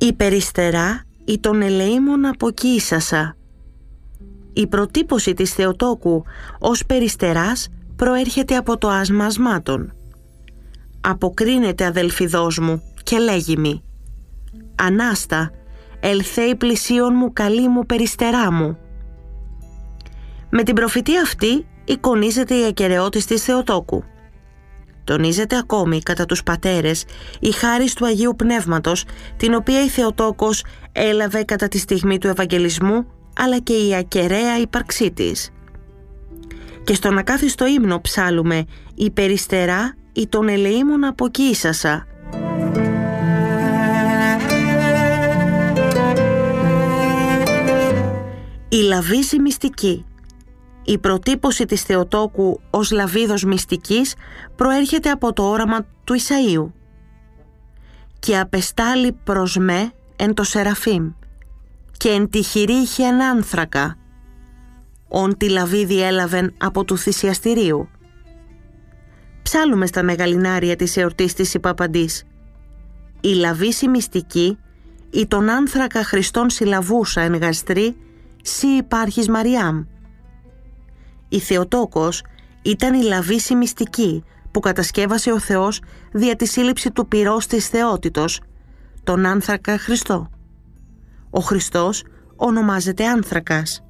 Η περιστερά ή τον ελεήμον αποκοίσασα. Η προτύπωση της Θεοτόκου ως περιστεράς προέρχεται από το άσμα ασμάτων. Αποκρίνεται αδελφιδός μου και λέγει μη: «Ανάστα, ελθέη πλησίον μου καλή μου περιστερά μου». Με την προφητεία αυτή εικονίζεται η ακεραιότης της Θεοτόκου. Τονίζεται ακόμη κατά τους πατέρες η χάρις του Αγίου Πνεύματος, την οποία η Θεοτόκος έλαβε κατά τη στιγμή του Ευαγγελισμού, αλλά και η ακεραία ύπαρξή της. Και στον ακάθιστο ύμνο ψάλουμε «Η περιστερά ή τον ελεήμον αποκοίσασα». Η λαβήση μυστική. Η προτύπωση της Θεοτόκου ως λαβίδος μυστικής προέρχεται από το όραμα του Ισαΐου. «Και απεστάλλει προς με εν το Σεραφείμ, και εν τη χειρή είχε εν άνθρακα, ον τη λαβίδη έλαβεν από του θυσιαστηρίου». Ψάλουμε στα μεγαλινάρια της εορτής της Υπαπαντής. «Η λαβήση μυστική ή τον άνθρακα Χριστόν συλλαβούσα εν γαστρή, σύ υπάρχεις Μαριάμ». Η Θεοτόκος ήταν η λαβήση μυστική που κατασκεύασε ο Θεός δια τη σύλληψη του πυρός της θεότητος, τον άνθρακα Χριστό. Ο Χριστός ονομάζεται άνθρακας.